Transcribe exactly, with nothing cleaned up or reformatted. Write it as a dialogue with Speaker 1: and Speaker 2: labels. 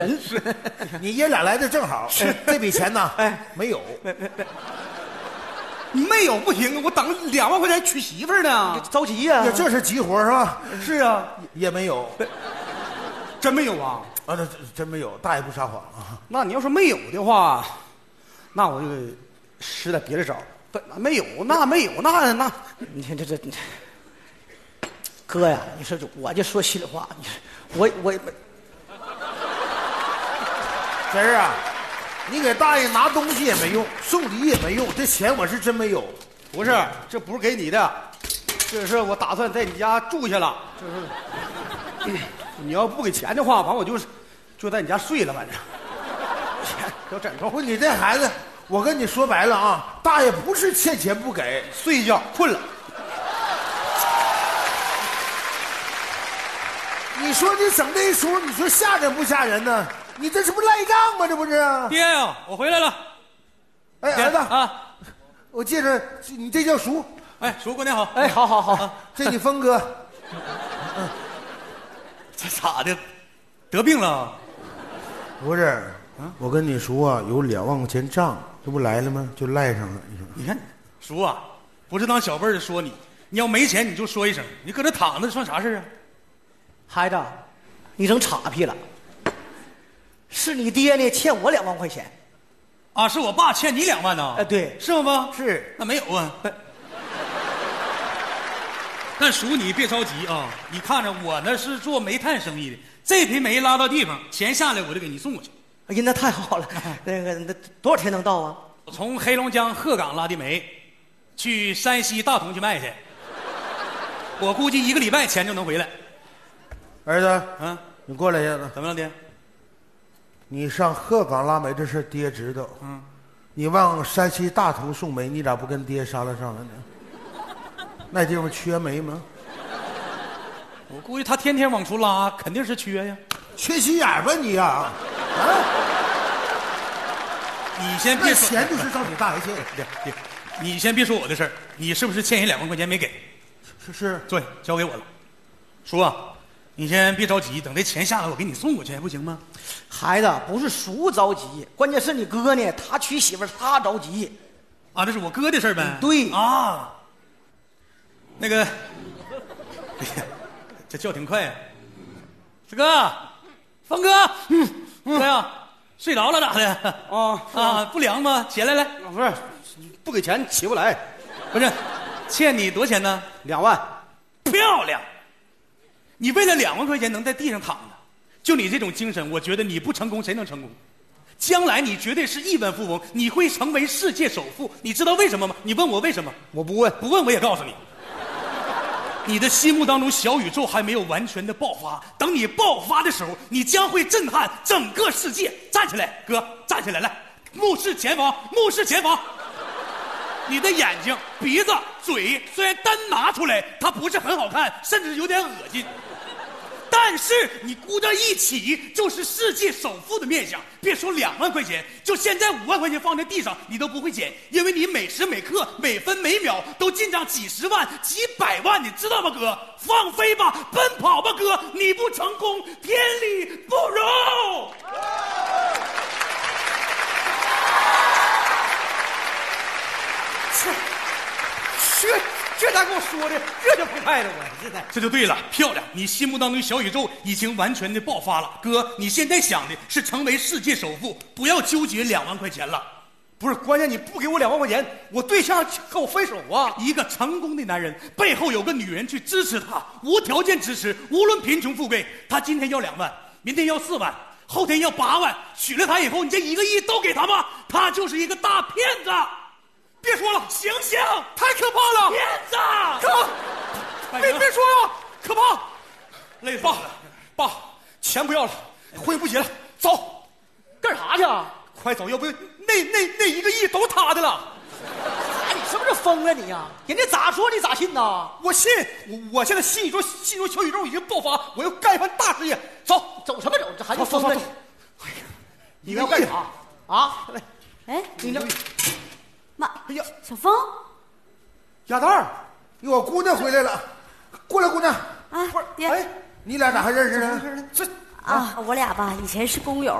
Speaker 1: 人是，你爷俩来的正好。是这笔钱呢？哎，没有，
Speaker 2: 没没没，没有不行，我等两万块钱娶媳妇儿呢，
Speaker 3: 着急呀！
Speaker 1: 这是急活是吧？
Speaker 2: 是啊，
Speaker 1: 也没有，
Speaker 2: 真没有啊？
Speaker 1: 啊，这真没有，大爷不撒谎啊。
Speaker 2: 那你要说没有的话，那我就使点别的招。不，没有，那没有，那那，
Speaker 3: 你看这这，哥呀，你说我就说心里话，你说我我。
Speaker 1: 真儿啊，你给大爷拿东西也没用，送礼也没用，这钱我是真没有。
Speaker 2: 不是，这不是给你的，这是我打算在你家住下了。这是，你要不给钱的话，反正我就是就在你家睡了，反正。钱有枕头。
Speaker 1: 不，你这孩子，我跟你说白了啊，大爷不是欠钱不给，
Speaker 2: 睡一觉困了。
Speaker 1: 你说你整这一出，你说吓人不吓人呢？你这是不是赖账吗？这不是？
Speaker 4: 爹呀，我回来了。
Speaker 1: 哎，儿子
Speaker 4: 啊，
Speaker 1: 我借着你这叫叔。
Speaker 4: 哎，叔过年好。
Speaker 3: 哎，好好好，
Speaker 1: 这你峰哥。
Speaker 4: 嗯，这咋的？得病了？
Speaker 1: 不是，我跟你叔啊，有两万块钱账，这不来了吗？就赖上了。
Speaker 4: 你看，叔啊，不是当小辈的说你，你要没钱你就说一声，你搁这躺着算啥事啊？
Speaker 3: 孩子，你整岔劈了。是你爹呢，欠我两万块钱。
Speaker 4: 啊，是我爸欠你两万呢。
Speaker 3: 哎，对，
Speaker 4: 是吗？爸？
Speaker 3: 是。
Speaker 4: 那没有啊。但叔你别着急啊，你看着我呢是做煤炭生意的，这批煤拉到地方，钱下来我就给你送过去。
Speaker 3: 哎呀，那太好了。那个那多少天能到啊？
Speaker 4: 从黑龙江鹤岗拉的煤，去山西大同去卖去。我估计一个礼拜钱就能回来。
Speaker 1: 儿子，
Speaker 4: 嗯，
Speaker 1: 你过来一下子。
Speaker 4: 怎么了，爹？
Speaker 1: 你上鹤岗拉煤这事爹知道。嗯，你往山西大同送煤，你咋不跟爹商量商量呢？那地方缺煤吗？
Speaker 4: 我估计他天天往出拉，肯定是缺呀。
Speaker 1: 缺心眼吧你呀！啊！
Speaker 4: 你先别说，
Speaker 1: 钱就是照你大爷欠的。
Speaker 4: 爹爹，你先别说我的事儿，你是不是欠人两万块钱没给？
Speaker 1: 是是，
Speaker 4: 对，交给我了。叔啊，你先别着急，等这钱下来我给你送过去，不行吗？
Speaker 3: 孩子，不是叔着急，关键是你哥呢，他娶媳妇他着急。
Speaker 4: 啊，这是我哥的事儿呗。
Speaker 3: 对
Speaker 4: 啊，那个，哎呀，这叫挺快呀。师哥，峰哥，嗯，怎样？睡着了咋的？
Speaker 2: 啊
Speaker 4: 啊，不凉吗？起来来。
Speaker 2: 不是，不给钱起不来。
Speaker 4: 不是，欠你多少钱呢？
Speaker 2: 两万。
Speaker 4: 漂亮。你为了两万块钱能在地上躺着，就你这种精神，我觉得你不成功谁能成功？将来你绝对是亿万富翁，你会成为世界首富。你知道为什么吗？你问我为什么？
Speaker 2: 我不问，
Speaker 4: 不问我也告诉你。你的心目当中小宇宙还没有完全的爆发，等你爆发的时候，你将会震撼整个世界。站起来，哥，站起来，来，目视前方，目视前方。你的眼睛、鼻子、嘴虽然单拿出来，它不是很好看，甚至有点恶心。但是你鼓在一起就是世界首富的面相。别说两万块钱，就现在五万块钱放在地上，你都不会捡，因为你每时每刻、每分每秒都进账几十万、几百万，你知道吗，哥？放飞吧，奔跑吧，哥！你不成功，天理不容。
Speaker 2: 这这这咋跟我说的？这就澎湃了我，现在
Speaker 4: 这就对了，漂亮！你心目当中的小宇宙已经完全的爆发了，哥，你现在想的是成为世界首富，不要纠结两万块钱了。
Speaker 2: 不是，关键你不给我两万块钱，我对象跟我分手啊！
Speaker 4: 一个成功的男人背后有个女人去支持他，无条件支持，无论贫穷富贵。他今天要两万，明天要四万，后天要八万，娶了她以后，你这一个亿都给他吗？他就是一个大骗子！别说了，醒醒！
Speaker 2: 太可怕了！
Speaker 4: 骗子！
Speaker 2: 可别别说了，可怕！
Speaker 4: 累死
Speaker 2: 爸，爸，钱不要了，婚不结了，走，
Speaker 3: 干啥去？
Speaker 2: 快走，要不那那那一个亿都他的了。
Speaker 3: 哎，你是不是疯了你呀？人家咋说你咋信呐？
Speaker 2: 我信，我我现在新宇宙新宇宙小宇宙已经爆发，我要干一番大事业。走，
Speaker 3: 走什么走？这还就疯了？
Speaker 2: 哎呀，你要干啥啊？来，
Speaker 5: 哎，
Speaker 3: 你这。
Speaker 5: 妈，
Speaker 2: 哎呀，
Speaker 5: 小峰，
Speaker 1: 亚蛋儿，我姑娘回来了，过来，姑娘。
Speaker 5: 啊，爹，
Speaker 1: 哎，你俩咋还认识呢？
Speaker 2: 这
Speaker 5: 啊，我俩吧以前是工友，